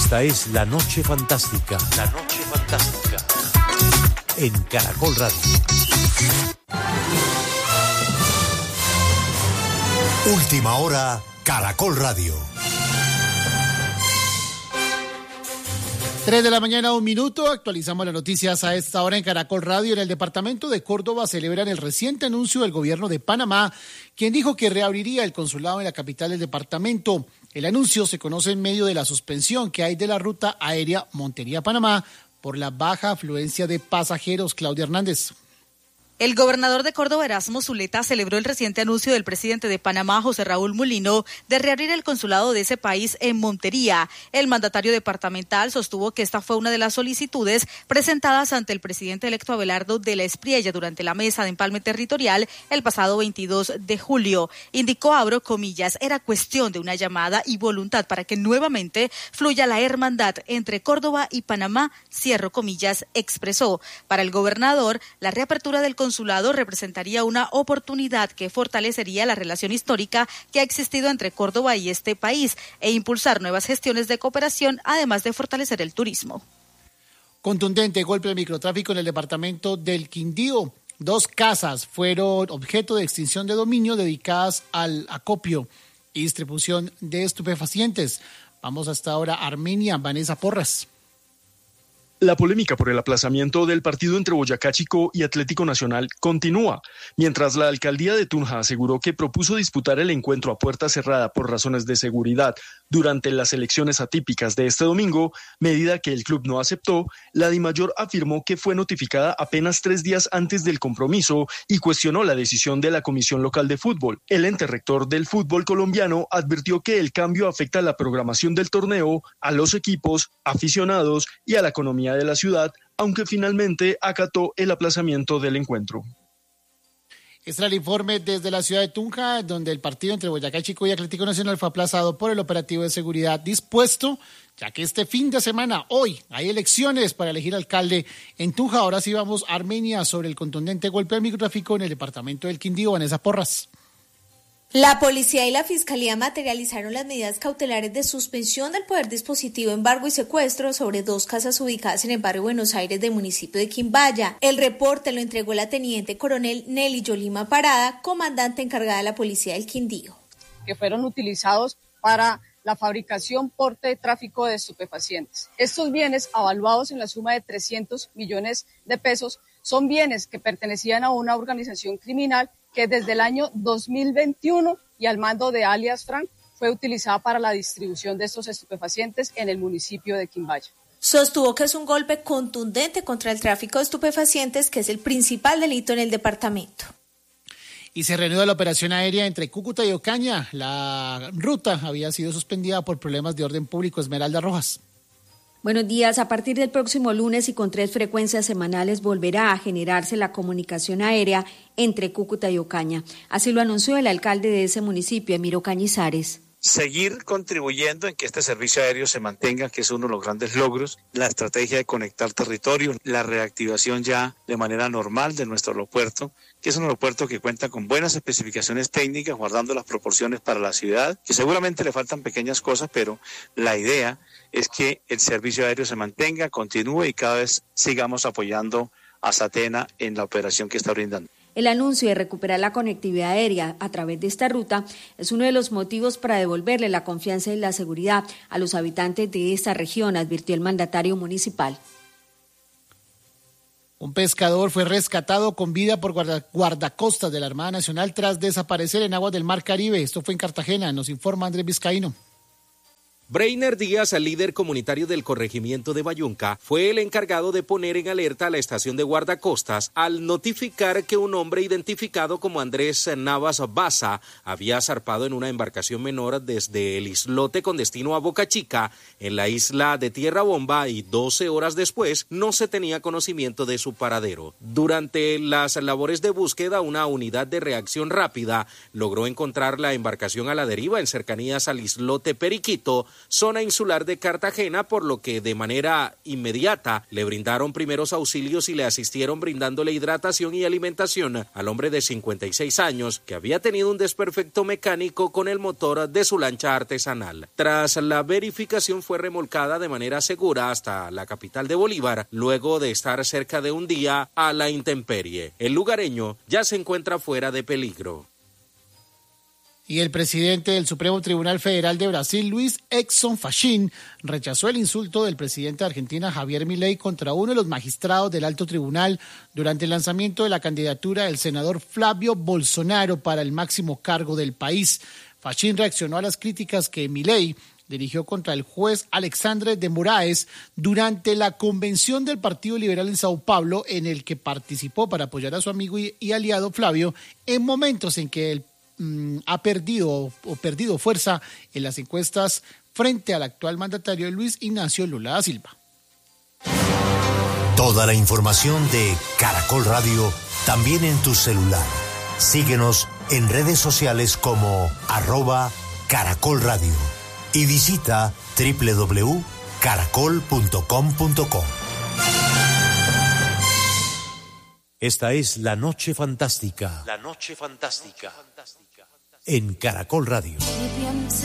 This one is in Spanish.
Esta es La Noche Fantástica. La Noche Fantástica. En Caracol Radio. Última hora, Caracol Radio. 3 de la mañana, 1 minuto. Actualizamos las noticias a esta hora en Caracol Radio. En el departamento de Córdoba celebran el reciente anuncio del gobierno de Panamá, quien dijo que reabriría el consulado en la capital del departamento. El anuncio se conoce en medio de la suspensión que hay de la ruta aérea Montería-Panamá por la baja afluencia de pasajeros. Claudia Hernández. El gobernador de Córdoba, Erasmo Zuleta, celebró el reciente anuncio del presidente de Panamá, José Raúl Mulino, de reabrir el consulado de ese país en Montería. El mandatario departamental sostuvo que esta fue una de las solicitudes presentadas ante el presidente electo Abelardo de la Espriella durante la mesa de empalme territorial el pasado 22 de julio. Indicó, abro comillas, era cuestión de una llamada y voluntad para que nuevamente fluya la hermandad entre Córdoba y Panamá, cierro comillas, expresó. Para el gobernador, la reapertura del consulado representaría una oportunidad que fortalecería la relación histórica que ha existido entre Córdoba y este país e impulsar nuevas gestiones de cooperación, además de fortalecer el turismo. Contundente golpe al microtráfico en el departamento del Quindío. 2 casas fueron objeto de extinción de dominio dedicadas al acopio y distribución de estupefacientes. Vamos hasta ahora a Armenia. Vanessa Porras. La polémica por el aplazamiento del partido entre Boyacá Chicó y Atlético Nacional continúa, mientras la alcaldía de Tunja aseguró que propuso disputar el encuentro a puerta cerrada por razones de seguridad durante las elecciones atípicas de este domingo, medida que el club no aceptó. La Dimayor afirmó que fue notificada apenas 3 días antes del compromiso y cuestionó la decisión de la Comisión Local de Fútbol. El ente rector del fútbol colombiano advirtió que el cambio afecta a la programación del torneo, a los equipos, aficionados y a la economía de la ciudad, aunque finalmente acató el aplazamiento del encuentro. Este es el informe desde la ciudad de Tunja, donde el partido entre Boyacá Chicó y Atlético Nacional fue aplazado por el operativo de seguridad dispuesto, ya que este fin de semana, hoy, hay elecciones para elegir alcalde en Tunja. Ahora sí vamos a Armenia sobre el contundente golpe al microtráfico en el departamento del Quindío. Vanessa Porras. La policía y la fiscalía materializaron las medidas cautelares de suspensión del poder dispositivo, embargo y secuestro sobre 2 casas ubicadas en el barrio Buenos Aires del municipio de Quimbaya. El reporte lo entregó la teniente coronel Nelly Yolima Parada, comandante encargada de la policía del Quindío. Que fueron utilizados para la fabricación, porte, tráfico de estupefacientes. Estos bienes, avaluados en la suma de 300 millones de pesos, son bienes que pertenecían a una organización criminal que desde el año 2021 y al mando de alias Frank fue utilizada para la distribución de estos estupefacientes en el municipio de Quimbaya. Sostuvo que es un golpe contundente contra el tráfico de estupefacientes, que es el principal delito en el departamento. Y se reanuda la operación aérea entre Cúcuta y Ocaña. La ruta había sido suspendida por problemas de orden público. Esmeralda Rojas. Buenos días. A partir del próximo lunes y con 3 frecuencias semanales volverá a generarse la comunicación aérea entre Cúcuta y Ocaña. Así lo anunció el alcalde de ese municipio, Emiro Cañizares. Seguir contribuyendo en que este servicio aéreo se mantenga, que es uno de los grandes logros, la estrategia de conectar territorios, la reactivación ya de manera normal de nuestro aeropuerto, que es un aeropuerto que cuenta con buenas especificaciones técnicas, guardando las proporciones para la ciudad, que seguramente le faltan pequeñas cosas, pero la idea es que el servicio aéreo se mantenga, continúe y cada vez sigamos apoyando a Satena en la operación que está brindando. El anuncio de recuperar la conectividad aérea a través de esta ruta es uno de los motivos para devolverle la confianza y la seguridad a los habitantes de esta región, advirtió el mandatario municipal. Un pescador fue rescatado con vida por guardacostas de la Armada Nacional tras desaparecer en aguas del Mar Caribe. Esto fue en Cartagena, nos informa Andrés Vizcaíno. Breiner Díaz, el líder comunitario del corregimiento de Bayunca, fue el encargado de poner en alerta a la estación de guardacostas al notificar que un hombre identificado como Andrés Navas Baza había zarpado en una embarcación menor desde el islote con destino a Boca Chica, en la isla de Tierra Bomba, y 12 horas después no se tenía conocimiento de su paradero. Durante las labores de búsqueda, una unidad de reacción rápida logró encontrar la embarcación a la deriva en cercanías al islote Periquito, zona insular de Cartagena, por lo que de manera inmediata le brindaron primeros auxilios y le asistieron brindándole hidratación y alimentación al hombre de 56 años que había tenido un desperfecto mecánico con el motor de su lancha artesanal. Tras la verificación fue remolcada de manera segura hasta la capital de Bolívar, luego de estar cerca de un día a la intemperie. El lugareño ya se encuentra fuera de peligro. Y el presidente del Supremo Tribunal Federal de Brasil, Luis Edson Fachin, rechazó el insulto del presidente de Argentina, Javier Milei, contra uno de los magistrados del alto tribunal durante el lanzamiento de la candidatura del senador Flavio Bolsonaro para el máximo cargo del país. Fachin reaccionó a las críticas que Milei dirigió contra el juez Alexandre de Moraes durante la convención del Partido Liberal en Sao Paulo, en el que participó para apoyar a su amigo y aliado Flavio en momentos en que él ha perdido fuerza en las encuestas frente al actual mandatario Luis Ignacio Lula da Silva. Toda la información de Caracol Radio también en tu celular. Síguenos en redes sociales como @Caracol Radio y visita www.caracol.com.co. Esta es La Noche Fantástica. La Noche Fantástica. En Caracol Radio.